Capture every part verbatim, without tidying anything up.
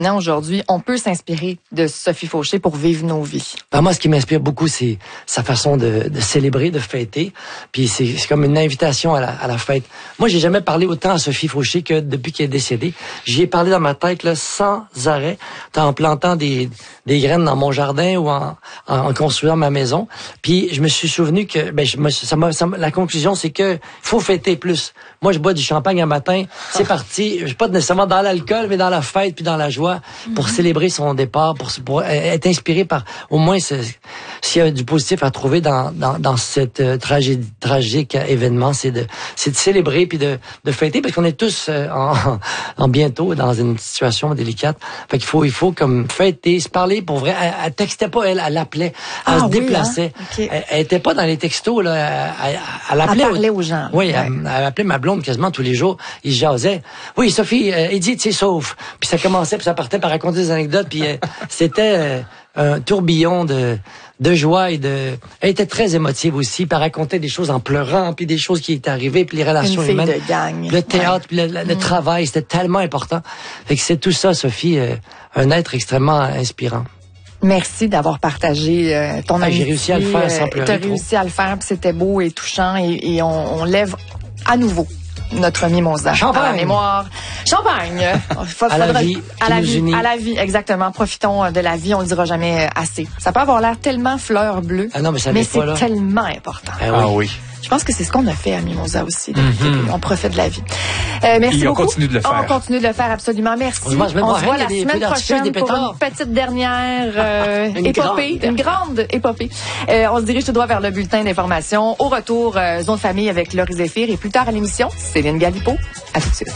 aujourd'hui, on peut s'inspirer de Sophie Fauché pour vivre nos vies? Ben moi, ce qui m'inspire beaucoup, c'est sa façon de, de célébrer, de fêter. Puis c'est, c'est comme une invitation à la, à la fête. Moi, j'ai jamais parlé autant à Sophie Fauché que depuis qu'elle est décédée. J'y ai parlé dans ma tête là, sans arrêt, en plantant des, des graines dans mon jardin ou en, en, en construisant ma maison. Puis je me suis souvenu que ben, je, ça m'a, ça, la conclusion, c'est que faut fêter plus. Moi, je bois du champagne un matin, c'est parti. Je suis pas nécessairement dans l'alcool, mais dans la fête puis dans la joie pour mm-hmm. célébrer son départ, pour, pour être inspiré par au moins ce, s'il y a du positif à trouver dans dans, dans cette euh, tragédie, tragique événement, c'est de c'est de célébrer puis de de fêter parce qu'on est tous euh, en, en bientôt dans une situation délicate. Fait qu'il faut il faut comme fêter, se parler pour vrai. Elle, elle textait pas, elle, elle appelait, elle ah, se oui, déplaçait. Hein? Okay. Elle, elle était pas dans les textos là, elle, elle appelait. Elle parlait aux gens. Oui, ouais. elle, elle appelait ma blonde quasiment tous les jours. Ils jasaient. Oui, Sophie, euh, Edith, c'est sauf. Puis ça commençait, puis ça partait par raconter des anecdotes, puis euh, c'était euh, un tourbillon de de joie et de. Elle était très émotive aussi, puis elle racontait des choses en pleurant, puis des choses qui étaient arrivées, puis les relations Une fille humaines, de gang. le théâtre, ouais. puis le, le, le mm. travail, c'était tellement important. Fait que c'est tout ça, Sophie, euh, un être extrêmement inspirant. Merci d'avoir partagé euh, ton ah, amitié. J'ai réussi à le faire sans pleurer. Tu as réussi à le faire, puis c'était beau et touchant, et, et on, on lève à nouveau notre mimosa. Champagne. À la mémoire. Champagne. à la vie. À la vie. Unis. À la vie, exactement. Profitons de la vie, on le dira jamais assez. Ça peut avoir l'air tellement fleur bleue. Ah non, mais ça mais c'est pas, tellement important. Ah oui. Ah, oui. Je pense que c'est ce qu'on a fait à Mimosa aussi. Mm-hmm. On profite de la vie. Euh, merci Et beaucoup. on continue de le faire. On continue de le faire, absolument. Merci. On, on se voit la semaine prochaine pour une petite dernière euh, une épopée, grande. une grande épopée. Euh, on se dirige tout droit vers le bulletin d'information. Au retour, euh, Zone Famille avec Laurie Zéphir. Et plus tard à l'émission, Céline Galipo. À tout de suite.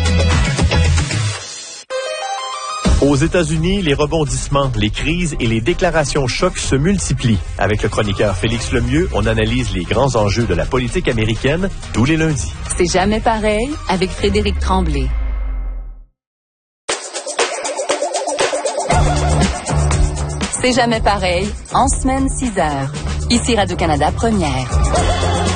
Aux États-Unis, les rebondissements, les crises et les déclarations chocs se multiplient. Avec le chroniqueur Félix Lemieux, on analyse les grands enjeux de la politique américaine tous les lundis. C'est jamais pareil avec Frédéric Tremblay. C'est jamais pareil en semaine six heures. Ici Radio-Canada Première.